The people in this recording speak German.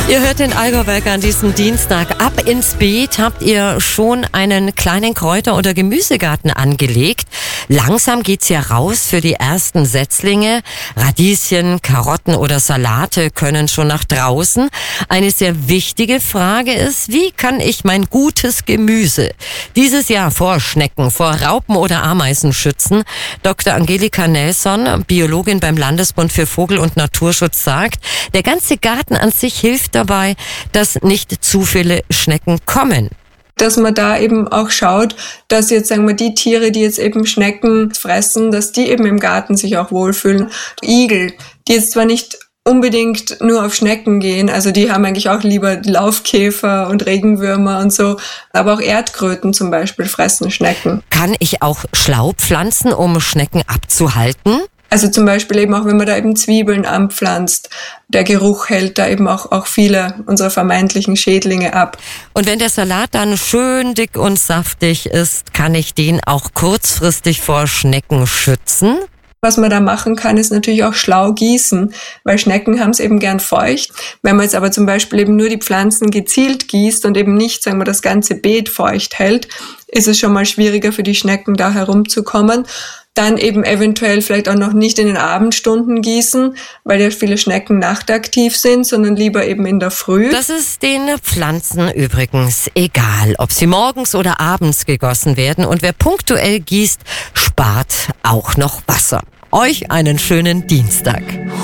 Ihr hört den Allgäuwerk an diesem Dienstag. Ab ins Beet habt ihr schon einen kleinen Kräuter- oder Gemüsegarten angelegt. Langsam geht's ja raus für die ersten Setzlinge. Radieschen, Karotten oder Salate können schon nach draußen. Eine sehr wichtige Frage ist, wie kann ich mein gutes Gemüse dieses Jahr vor Schnecken, vor Raupen oder Ameisen schützen? Dr. Angelika Nelson, Biologin beim Landesbund für Vogel- und Naturschutz, sagt, der ganze Garten an sich hilft dabei, dass nicht zu viele Schnecken kommen. Dass man da eben auch schaut, dass jetzt, sagen wir, die Tiere, die jetzt eben Schnecken fressen, dass die eben im Garten sich auch wohlfühlen. Igel, die jetzt zwar nicht unbedingt nur auf Schnecken gehen, also die haben eigentlich auch lieber Laufkäfer und Regenwürmer und so, aber auch Erdkröten zum Beispiel fressen Schnecken. Kann ich auch Schlau pflanzen, um Schnecken abzuhalten? Also zum Beispiel eben auch, wenn man da eben Zwiebeln anpflanzt, der Geruch hält da eben auch viele unserer vermeintlichen Schädlinge ab. Und wenn der Salat dann schön dick und saftig ist, kann ich den auch kurzfristig vor Schnecken schützen? Was man da machen kann, ist natürlich auch schlau gießen, weil Schnecken haben es eben gern feucht. Wenn man jetzt aber zum Beispiel eben nur die Pflanzen gezielt gießt und eben nicht, sagen wir, das ganze Beet feucht hält, ist es schon mal schwieriger für die Schnecken da herumzukommen. Dann eben eventuell vielleicht auch noch nicht in den Abendstunden gießen, weil ja viele Schnecken nachtaktiv sind, sondern lieber eben in der Früh. Das ist den Pflanzen übrigens egal, ob sie morgens oder abends gegossen werden. Und wer punktuell gießt, spart auch noch Wasser. Euch einen schönen Dienstag.